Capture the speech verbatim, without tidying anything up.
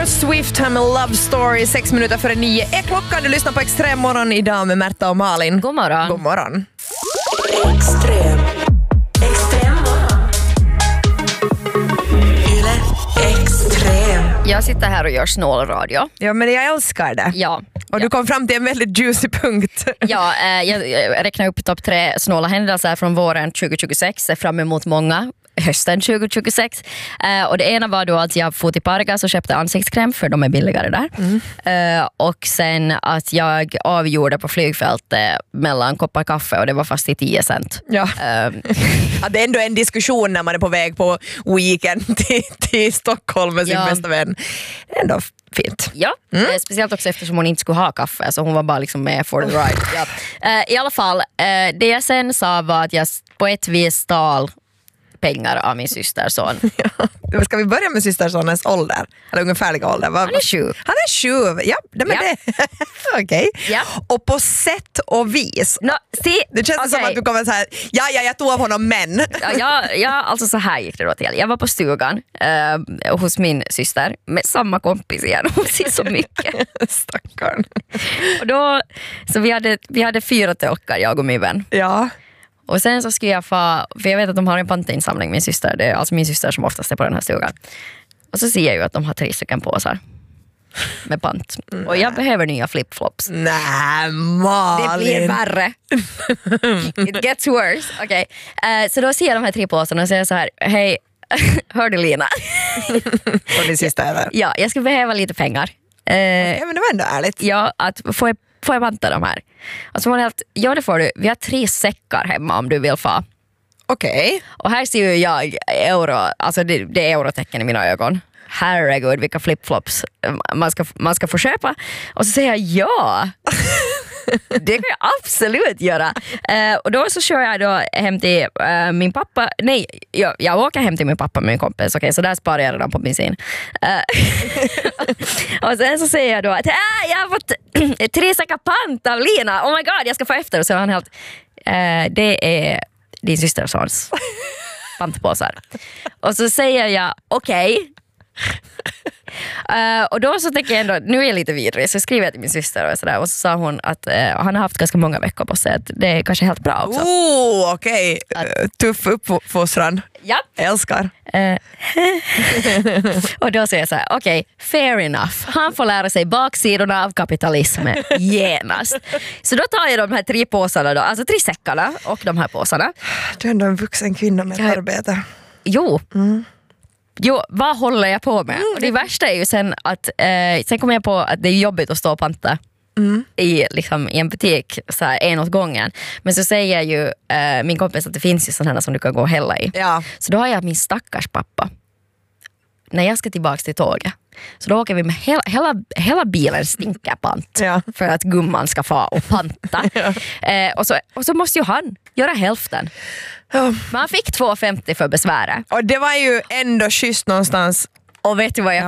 Taylor Swift här med Love Story. Sex minuter före nio är klockan. Du lyssnar på Extrem morgon idag med Märta och Malin. God morgon. God morgon. Extrem. Extrem morgon. Yle Extrem. Jag sitter här och gör snålradio. Ja, men jag älskar det. Ja. Och du kom fram till en väldigt juicy punkt. Ja, eh, jag, jag räknar upp topp tre snåla händelser från våren tjugo tjugosex. Ser fram emot många. Hösten tjugo tjugosex. Uh, och det ena var då att jag får till Pargas och köpte ansiktskräm för de är billigare där. Mm. Uh, och sen att jag avgjorde på flygfältet mellan koppar kaffe och det var fast i tio cent. Ja. Uh, ja, det är ändå en diskussion när man är på väg på weekend till, till Stockholm med sin ja. bästa vän. Det är ändå fint. Ja, mm. uh, speciellt också eftersom hon inte skulle ha kaffe så hon var bara liksom med for the ride. Ja. Uh, I alla fall, uh, det jag sen sa var att jag på ett vis stal pengar av min systerson. Ja. Ska vi börja med systersonens ålder? Eller ungefärliga ålder? Han är sju. Han är sju, ja. Det med ja. det. Okej. Okay. Ja. Och på sätt och vis. No, see, det känns okay. som att du kommer så här. Ja, ja, jag tog av honom, men. ja, ja, ja, alltså så här gick det då till. Jag var på stugan eh, hos min syster med samma kompis igen. Hon ser så mycket. Stackarn. Och då, så vi hade, vi hade fyra tölkar, jag och min vän. Ja. Och sen så skulle jag få, för jag vet att de har en pantinsamling, min syster. Det är alltså min syster som oftast är på den här stugan. Och så ser jag ju att de har tre stycken påsar med pant. Nej. Och jag behöver nya flipflops. Nej, Malin. Det blir värre. It gets worse. Okay. Uh, så då ser jag de här tre påsarna och säger så här, hej, hör du Lina? Och din syster är där. Ja, jag skulle behöva lite pengar. Uh, ja, men det var ändå ärligt. Ja, att får jag Får jag panta de här? Och så var det helt, ja det får du. Vi har tre säckar hemma om du vill få. Okej. Okay. Och här ser ju jag euro, alltså det, det är eurotecken i mina ögon. Herregud, vilka flipflops man ska, man ska få köpa. Och så säger jag ja. Det kan jag absolut göra. Uh, och då så kör jag då hem till uh, min pappa. Nej, jag, jag åker hem till min pappa med min kompis. Okej, okay, så där sparar jag redan på bensin. Uh, och sen så säger jag då att äh, jag har fått tre säckar pant av Lina. Oh my god, jag ska få efter. Och så är han helt, uh, det är din systersons pantpåsar. Och så säger jag okej. Okay. Uh, och då så tänker jag ändå, nu är jag lite vidrig, så skriver jag till min syster och sådär, och så sa hon att uh, han har haft ganska många veckor på sig, att det är kanske helt bra också. Oh, okej. Okay. Uh, tuff uppfostran. Ja. Älskar. Uh, och då säger jag så här, okej, okay, fair enough. Han får lära sig baksidorna av kapitalismen genast. Så då tar jag de här tre påsarna då, alltså tre säckarna och de här påsarna. Du är ändå en vuxen kvinna med jag... arbete. Jo. Mm. Jo, vad håller jag på med? Och det värsta är ju sen att eh, sen kommer jag på att det är jobbigt att stå och panta mm. i, liksom, i en butik så här, en åt gången. Men så säger jag ju eh, min kompis att det finns ju sådana som du kan gå och hälla i. Ja. Så då har jag min stackars pappa. När jag ska tillbaka till tåget, så då åker vi med hela, hela, hela bilen stinker pant. Ja. För att gumman ska få och panta. ja. eh, och, så, och så måste ju han göra hälften. Ja. Man fick två femtio för besväret. Och det var ju ändå schysst någonstans. Och vet du vad jag